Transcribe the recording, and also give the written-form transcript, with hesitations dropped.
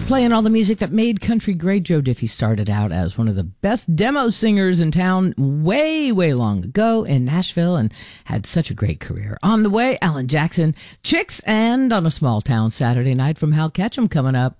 playing all the music that made country great. Joe Diffie started out as one of the best demo singers in town way, way long ago in Nashville and had such a great career. On the way, Alan Jackson, Chicks, and on a small town Saturday night from Hal Ketchum coming up.